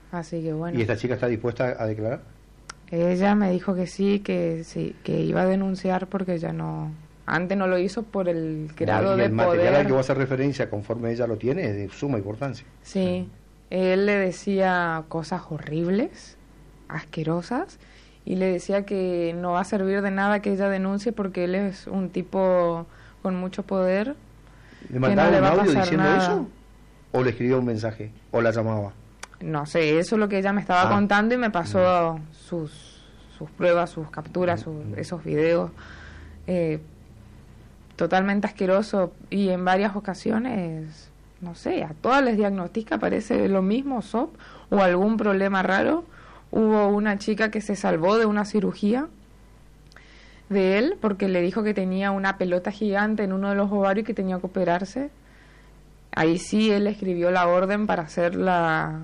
Así que bueno. ¿Y esta chica está dispuesta a declarar? Ella me dijo que sí, que iba a denunciar porque ella no... Antes no lo hizo por el grado de poder. El material al que vos haces referencia, conforme ella lo tiene, es de suma importancia. Sí, él le decía cosas horribles, asquerosas, y le decía que no va a servir de nada que ella denuncie porque él es un tipo con mucho poder. ¿Le mandaba un audio diciendo eso? ¿O le escribía un mensaje? ¿O la llamaba? No sé, eso es lo que ella me estaba contando y me pasó sus pruebas, sus capturas, esos videos. Totalmente asqueroso, y en varias ocasiones, no sé, a todas les diagnostica, parece lo mismo, SOP, o algún problema raro. Hubo una chica que se salvó de una cirugía de él porque le dijo que tenía una pelota gigante en uno de los ovarios y que tenía que operarse. Ahí sí él escribió la orden para hacer la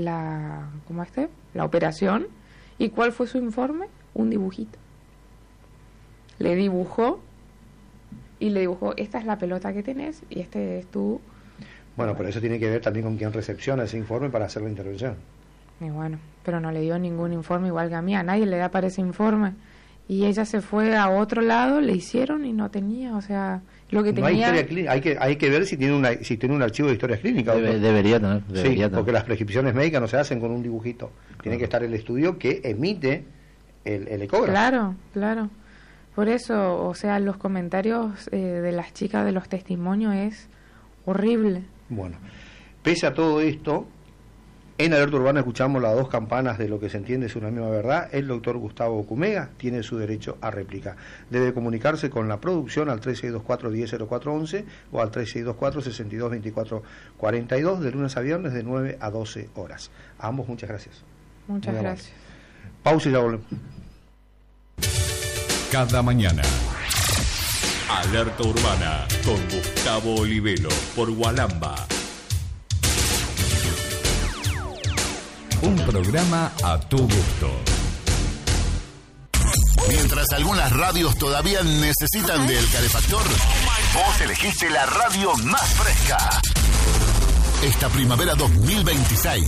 operación. ¿Y cuál fue su informe? Un dibujito. Le dibujó y le dibujó, esta es la pelota que tenés y este es tu... Bueno, pero eso tiene que ver también con quién recepciona ese informe para hacer la intervención. Y bueno, pero no le dio ningún informe igual que a mí, a nadie le da para ese informe. Y ella se fue a otro lado, le hicieron y no tenía, o sea, lo que no tenía... Hay que ver si tiene un archivo de historias clínicas. Debería tener. Porque las prescripciones médicas no se hacen con un dibujito. Tiene que estar el estudio que emite el ecógrafo. Claro. Por eso, o sea, los comentarios de las chicas de los testimonios es horrible. Bueno, pese a todo esto, en Alerta Urbana escuchamos las dos campanas de lo que se entiende es una misma verdad. El doctor Gustavo Cumega tiene su derecho a réplica. Debe comunicarse con la producción al 3624-100411 o al 3624-622442 de lunes a viernes de 9 a 12 horas. A ambos muchas gracias. Muchas gracias. Pausa y ya volvemos. Cada mañana. Alerta Urbana con Gustavo Olivelo por Gualamba. Un programa a tu gusto. Mientras algunas radios todavía necesitan del calefactor, vos elegiste la radio más fresca. Esta primavera 2026.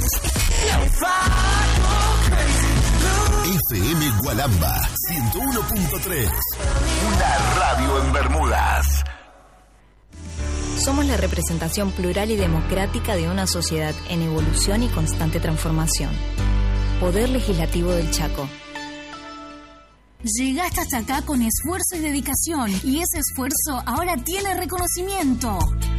FM Gualamba 101.3. Una radio en Bermudas. Somos la representación plural y democrática de una sociedad en evolución y constante transformación. Poder Legislativo del Chaco. Llegaste hasta acá con esfuerzo y dedicación, y ese esfuerzo ahora tiene reconocimiento.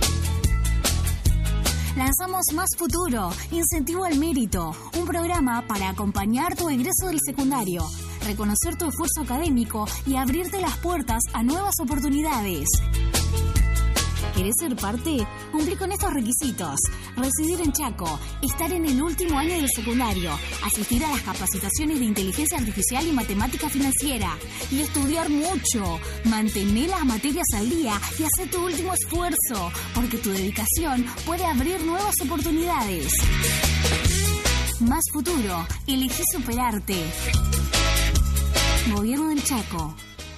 Lanzamos Más Futuro, Incentivo al Mérito, un programa para acompañar tu egreso del secundario, reconocer tu esfuerzo académico y abrirte las puertas a nuevas oportunidades. ¿Querés ser parte? Cumplí con estos requisitos: residir en Chaco, estar en el último año del secundario, asistir a las capacitaciones de inteligencia artificial y matemática financiera, y estudiar mucho. Mantener las materias al día y hacer tu último esfuerzo, porque tu dedicación puede abrir nuevas oportunidades. Más Futuro, elegí superarte. Gobierno del Chaco.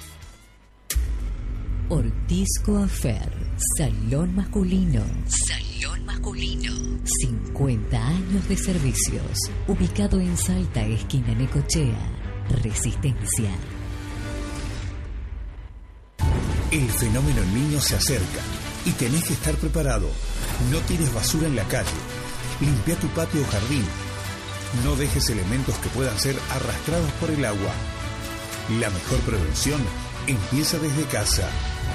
Ortiz Coafer, Salón Masculino. Salón Masculino. 50 años de servicios. Ubicado en Salta, esquina Necochea. Resistencia. El fenómeno niño se acerca y tenés que estar preparado. No tires basura en la calle. Limpia tu patio o jardín. No dejes elementos que puedan ser arrastrados por el agua. La mejor prevención empieza desde casa.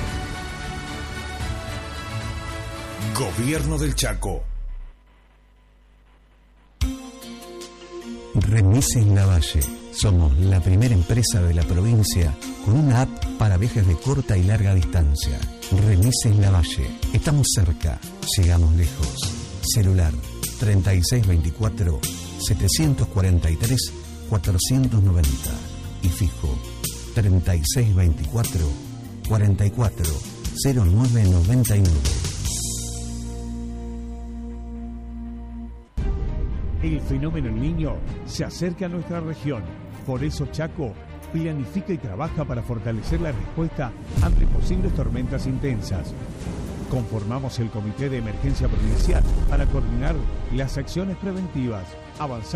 Gobierno del Chaco. Remises Lavalle. Somos la primera empresa de la provincia con una app para viajes de corta y larga distancia. Remises Lavalle. Estamos cerca, llegamos lejos. Celular 3624-743-490 y fijo 3624-440999. El fenómeno El Niño se acerca a nuestra región. Por eso Chaco planifica y trabaja para fortalecer la respuesta ante posibles tormentas intensas. Conformamos el Comité de Emergencia Provincial para coordinar las acciones preventivas, avanzar